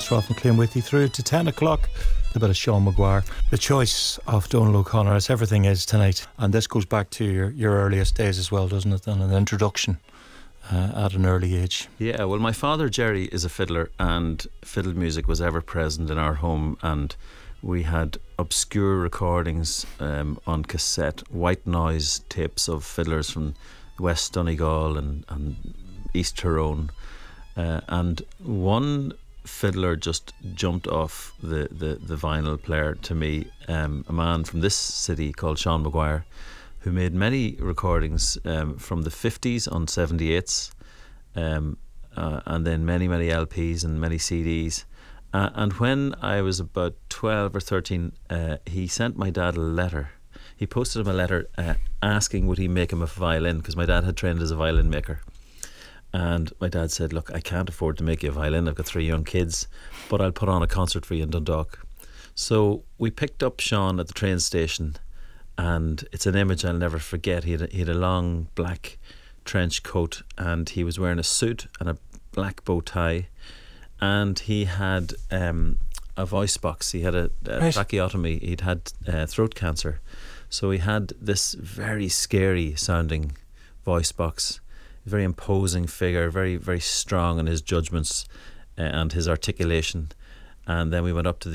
Ross Ruffin with you through to 10 o'clock. A bit of Sean Maguire. The choice of Donal O'Connor, as everything is tonight. And this goes back to your earliest days as well, doesn't it? And an introduction at an early age. Yeah, well, my father, Jerry, is a fiddler, and fiddle music was ever present in our home, and we had obscure recordings on cassette, white noise tapes of fiddlers from West Donegal and East Tyrone. And one fiddler just jumped off the vinyl player to me, a man from this city called Sean Maguire, who made many recordings from the 50s on 78s, and then many LPs and many CDs. And when I was about 12 or 13, he sent my dad a letter. He posted him a letter asking would he make him a violin, because my dad had trained as a violin maker. And my dad said, look, I can't afford to make you a violin, I've got 3 young kids, but I'll put on a concert for you in Dundalk. So we picked up Sean at the train station, and it's an image I'll never forget. He had a long black trench coat, and he was wearing a suit and a black bow tie, and he had a voice box. He had a tracheotomy. He'd had throat cancer, so he had this very scary sounding voice box. Very imposing figure, very, very strong in his judgments and his articulation. And then we went up to